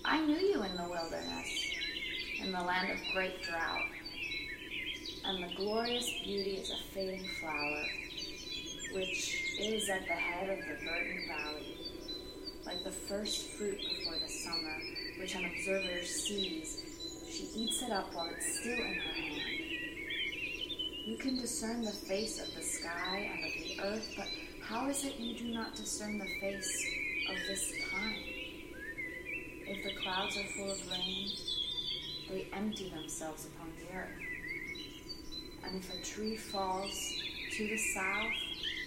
I knew you in the wilderness, in the land of great drought, and the glorious beauty is a fading flower, which is at the head of the verdant valley, like the first fruit before the summer, which an observer sees. She eats it up while it's still in her hand. You can discern the face of the sky and of the earth, but how is it you do not discern the face of this time? If the clouds are full of rain, they empty themselves upon the earth. And if a tree falls to the south